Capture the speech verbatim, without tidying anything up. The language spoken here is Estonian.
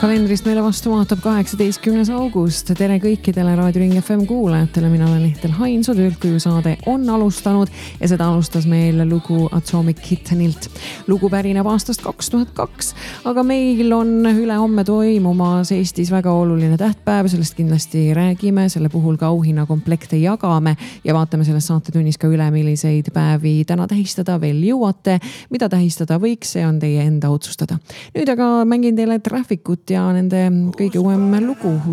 kalendrist meile vastu vaatab kaheksateistkümnes august. Tere kõikidele Raadio Ring F M kuulajatele. Mina olen Ihtel Hainso. Töölt-kuju saade on alustanud ja seda alustas meil lugu Atomic Kittenilt. Lugu pärineb aastast kaks tuhat kaks, aga meil on üle homme toimumas Eestis väga oluline tähtpäev. Sellest kindlasti räägime, selle puhul ka auhinnakomplekte jagame ja vaatame selles saatetunnis ka üle, milliseid päevi täna tähistada veel jõuate. Mida tähistada võiks, see on teie enda otsustada. Nüüd aga mängin teile Trafficut ja nende kõige uuem lugu